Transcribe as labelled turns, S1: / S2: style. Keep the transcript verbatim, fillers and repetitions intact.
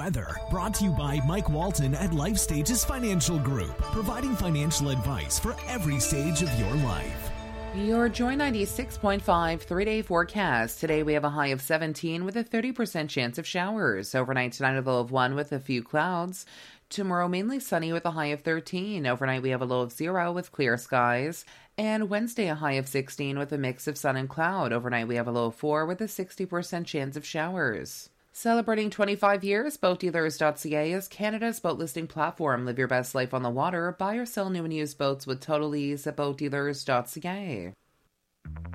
S1: weather. Brought to you by Mike Walton at Life Stages Financial Group, providing financial advice for every stage of your life.
S2: Your Joy ninety-six point five three-day forecast. Today we have a high of seventeen with a thirty percent chance of showers. Overnight tonight a low of one with a few clouds. Tomorrow mainly sunny with a high of thirteen. Overnight we have a low of zero with clear skies. And Wednesday a high of sixteen with a mix of sun and cloud. Overnight we have a low of four with a sixty percent chance of showers. Celebrating twenty-five years, boat dealers dot c a is Canada's boat listing platform. Live your best life on the water. Buy or sell new and used boats with total ease at boat dealers dot c a.